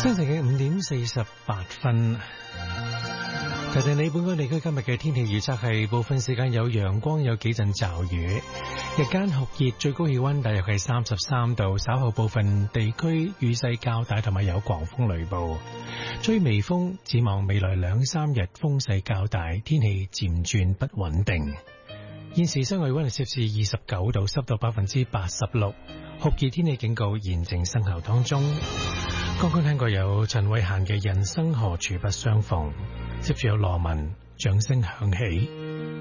清晨嘅5:48，提醒你本港地區今日嘅天氣預測係部分時間有陽光，有幾陣驟雨，日間酷熱，最高氣溫大約係33度，稍後部分地區雨勢較大，同埋有狂風雷暴，吹微風。展望未來2-3日風勢較大，天氣漸轉不穩定。現時室外溫度攝氏29度，濕度86%，酷熱天氣警告現正生效當中。剛剛聽過有陳慧嫻嘅人生何處不相逢，接住有羅文掌聲響起。